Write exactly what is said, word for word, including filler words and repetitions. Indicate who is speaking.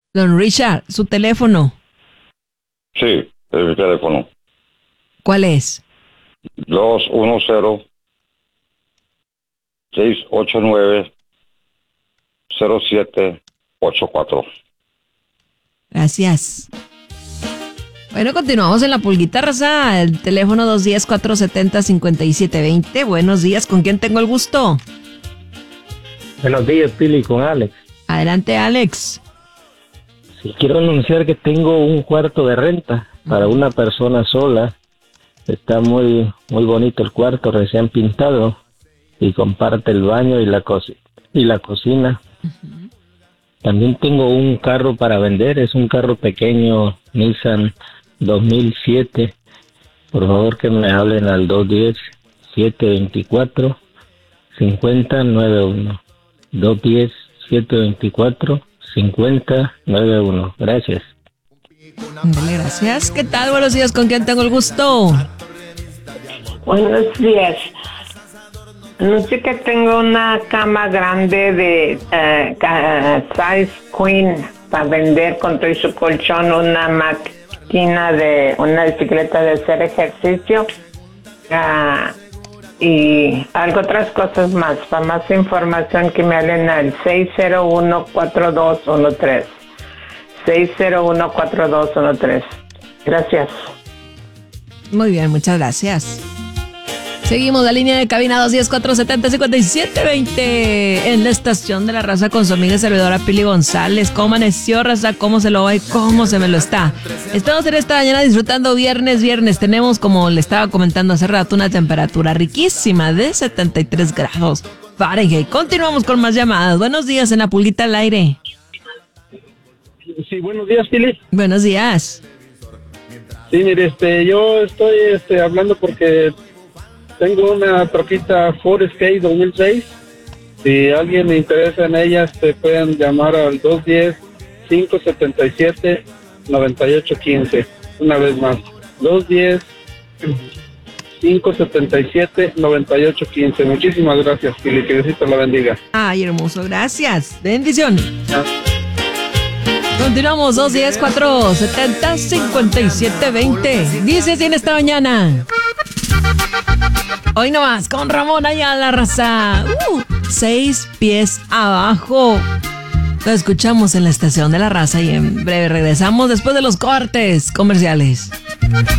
Speaker 1: Don Richard, su teléfono.
Speaker 2: Sí, es mi teléfono.
Speaker 1: ¿Cuál es?
Speaker 2: dos uno cero, seis ocho nueve, cero siete ocho cuatro.
Speaker 1: Gracias. Bueno, continuamos en la pulguita, raza. El teléfono dos uno cero, cuatro siete cero, cinco siete dos cero. Buenos días, ¿con quién tengo el gusto?
Speaker 3: Buenos días, Pili, con Alex.
Speaker 1: Adelante, Alex.
Speaker 3: Sí, quiero anunciar que tengo un cuarto de renta para una persona sola. Está muy muy bonito el cuarto, recién pintado, y comparte el baño y la, co- y la cocina. Uh-huh. También tengo un carro para vender, es un carro pequeño, Nissan dos mil siete. Por favor que me hablen al dos uno cero, siete dos cuatro, cinco cero nueve uno. dos uno cero, siete dos cuatro, cinco cero nueve uno. Gracias.
Speaker 1: Dale, gracias. ¿Qué tal? Buenos días, ¿con quién tengo el gusto?
Speaker 4: Buenos días. Anuncio que tengo una cama grande de uh, size queen para vender con todo su colchón, una máquina de una bicicleta de hacer ejercicio uh, y algo otras cosas más. Para más información que me hablen al seis cero uno, cuatro dos uno tres. seis cero uno, cuatro dos uno tres. Gracias.
Speaker 1: Muy bien, muchas gracias. Seguimos la línea de cabina dos uno cero, cuatro siete cero, cinco siete dos cero en la estación de la raza con su amiga y servidora Pili González. ¿Cómo amaneció, raza? ¿Cómo se lo va y cómo se me lo está? Estamos en esta mañana disfrutando viernes, viernes. Tenemos, como le estaba comentando hace rato, una temperatura riquísima de setenta y tres grados Fahrenheit. Continuamos con más llamadas. Buenos días en la pulguita al aire.
Speaker 5: Sí, buenos días, Pili.
Speaker 1: Buenos días.
Speaker 5: Sí, mire, este, yo estoy este, hablando porque tengo una troquita Ford Escape dos mil seis. Si alguien me interesa en ella, este, pueden llamar al dos uno cero, cinco siete siete, nueve ocho uno cinco. Una vez más, dos uno cero, cinco siete siete, nueve ocho uno cinco. Muchísimas gracias, Pili, que Diosito la bendiga.
Speaker 1: Ay, hermoso, gracias. Bendiciones. Ah. Continuamos, dos uno cero, cuatro siete cero, cinco siete dos cero. Dice así en esta mañana. Hoy nomás con Ramón Ayala, raza. Uh, seis pies abajo. Lo escuchamos en la estación de la raza y en breve regresamos después de los cortes comerciales.